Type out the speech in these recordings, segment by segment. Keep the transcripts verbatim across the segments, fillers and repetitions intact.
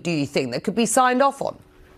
do you think, that could be signed off on?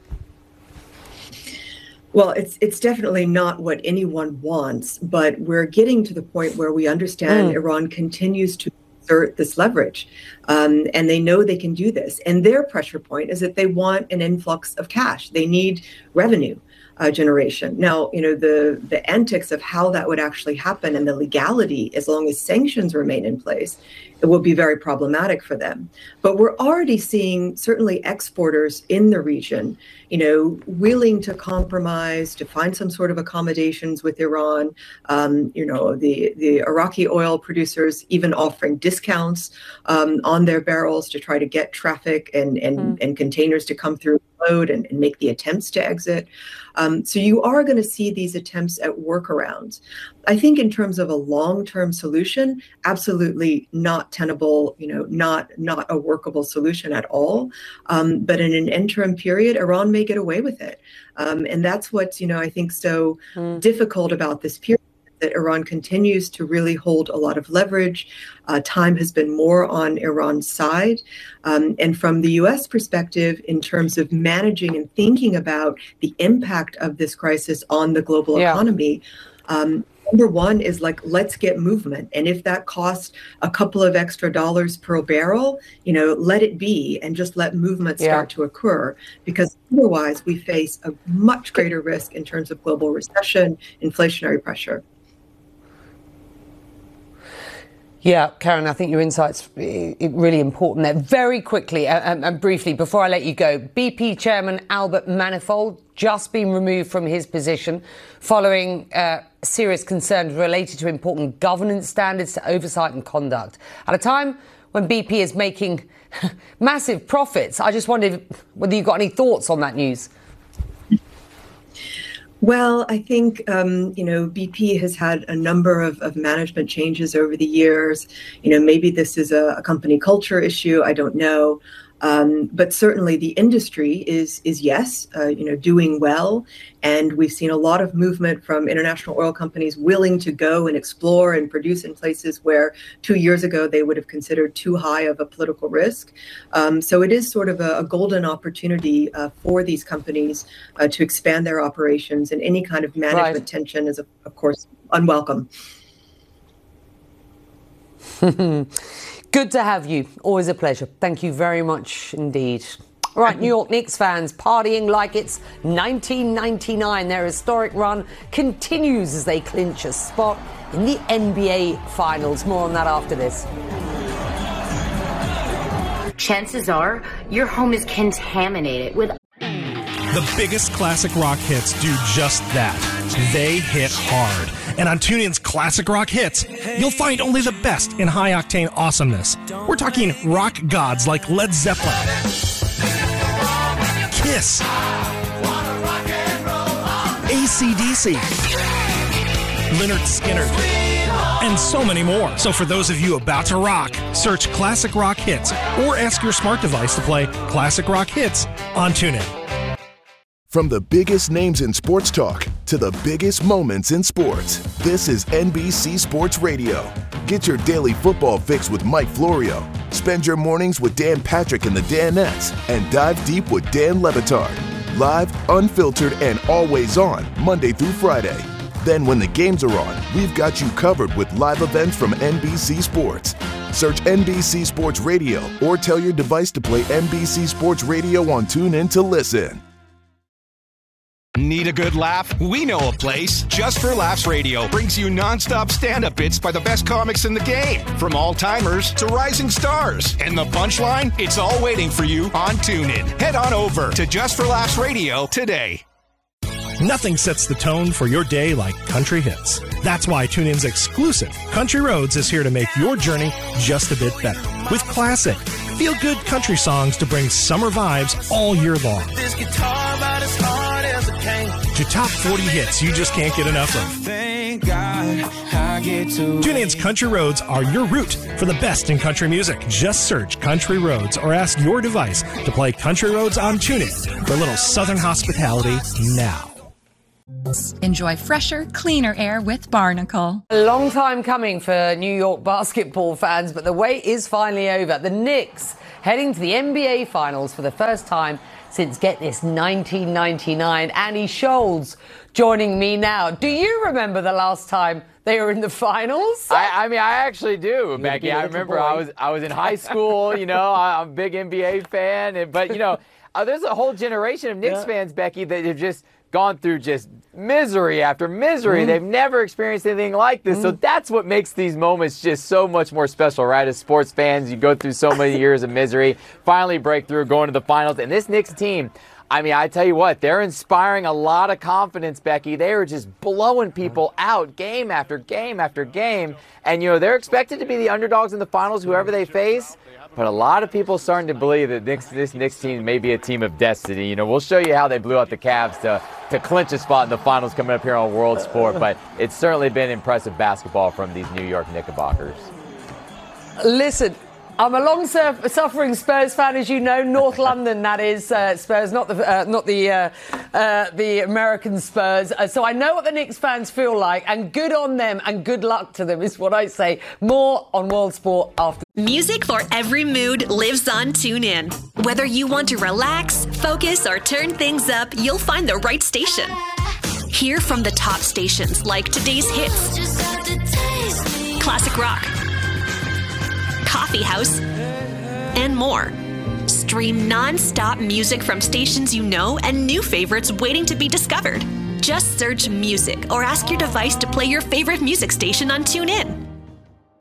Well, it's it's definitely not what anyone wants, but we're getting to the point where we understand mm. Iran continues to exert this leverage, um, and they know they can do this. And their pressure point is that they want an influx of cash. They need revenue uh, generation. Now, you know, the the antics of how that would actually happen and the legality, as long as sanctions remain in place, it will be very problematic for them. But we're already seeing certainly exporters in the region, you know, willing to compromise, to find some sort of accommodations with Iran. Um, you know, the, the Iraqi oil producers even offering discounts um, on their barrels to try to get traffic and, and, mm. and containers to come through load and, and make the attempts to exit. Um, so you are going to see these attempts at workarounds. I think in terms of a long-term solution, absolutely not tenable, you know, not not a workable solution at all. Um, but in an interim period, Iran may get away with it. Um, and that's what's, you know, I think so mm. difficult about this period, that Iran continues to really hold a lot of leverage. Uh, time has been more on Iran's side. Um, and from the U S perspective, in terms of managing and thinking about the impact of this crisis on the global yeah. economy, um, number one is like, let's get movement. And if that costs a couple of extra dollars per barrel, you know, let it be and just let movement start yeah. to occur, because otherwise we face a much greater risk in terms of global recession, inflationary pressure. Yeah, Karen, I think your insight's really important there. Very quickly and, and briefly, before I let you go, B P Chairman Albert Manifold just been removed from his position following uh, serious concerns related to important governance standards to oversight and conduct. At a time when B P is making massive profits, I just wondered whether you got any thoughts on that news. Well, I think, um, you know, B P has had a number of, of management changes over the years. You know, maybe this is a, a company culture issue. I don't know. Um, but certainly the industry is, is yes, uh, you know, doing well. And we've seen a lot of movement from international oil companies willing to go and explore and produce in places where two years ago they would have considered too high of a political risk. Um, so it is sort of a, a golden opportunity uh, for these companies uh, to expand their operations, and any kind of management right. tension is, of, of course, unwelcome. Good to have you. Always a pleasure. Thank you very much indeed. All right, New York Knicks fans partying like it's nineteen ninety-nine. Their historic run continues as they clinch a spot in the N B A Finals. More on that after this. Chances are your home is contaminated with... The biggest classic rock hits do just that. They hit hard. And on TuneIn's Classic Rock Hits, you'll find only the best in high-octane awesomeness. We're talking rock gods like Led Zeppelin, Kiss, A C D C, Lynyrd Skynyrd, and so many more. So for those of you about to rock, search Classic Rock Hits or ask your smart device to play Classic Rock Hits on TuneIn. From the biggest names in sports talk to the biggest moments in sports, this is N B C Sports Radio. Get your daily football fix with Mike Florio. Spend your mornings with Dan Patrick and the Danettes, and dive deep with Dan Le Batard. Live, unfiltered, and always on, Monday through Friday. Then when the games are on, we've got you covered with live events from N B C Sports. Search N B C Sports Radio or tell your device to play N B C Sports Radio on TuneIn to listen. Need a good laugh? We know a place. Just for Laughs Radio brings you nonstop stand-up bits by the best comics in the game, from all-timers to rising stars. And the punchline? It's all waiting for you on TuneIn. Head on over to Just for Laughs Radio today. Nothing sets the tone for your day like country hits. That's why TuneIn's exclusive Country Roads is here to make your journey just a bit better. With classic, feel-good country songs to bring summer vibes all year long. This guitar about as hard as it came. To top forty hits you just can't get enough of. Thank God I get to TuneIn's Country Roads are your route for the best in country music. Just search Country Roads or ask your device to play Country Roads on TuneIn for a little southern hospitality now. Enjoy fresher, cleaner air with Barnacle. A long time coming for New York basketball fans, but the wait is finally over. The Knicks heading to the N B A Finals for the first time since, get this, nineteen ninety-nine. Annie Scholz joining me now. Do you remember the last time they were in the finals? I, I mean, I actually do, Becky. I remember I was I was in high school. You know, I'm a big N B A fan, and, but you know, uh, there's a whole generation of Knicks yeah. fans, Becky, that have just gone through just misery after misery. Mm. They've never experienced anything like this. Mm. So that's what makes these moments just so much more special, right? As sports fans, you go through so many years of misery, finally break through, going to the finals. And this Knicks team, I mean, I tell you what, they're inspiring a lot of confidence, Becky. They are just blowing people out game after game after game. And, you know, they're expected to be the underdogs in the finals, whoever they face. But a lot of people are starting to believe that this, this Knicks team may be a team of destiny. You know, we'll show you how they blew out the Cavs to, to clinch a spot in the finals coming up here on World Sport. But it's certainly been impressive basketball from these New York Knickerbockers. Listen, I'm a long-suffering Spurs fan, as you know. North London, that is, uh, Spurs, not the uh, not the uh, uh, the American Spurs. Uh, so I know what the Knicks fans feel like, and good on them, and good luck to them is what I say. More on World Sport after. Music for every mood lives on TuneIn. Whether you want to relax, focus, or turn things up, you'll find the right station. Hear from the top stations like Today's Hits, Classic Rock, Coffee House, and more. Stream non-stop music from stations you know and new favorites waiting to be discovered. Just search music or ask your device to play your favorite music station on TuneIn.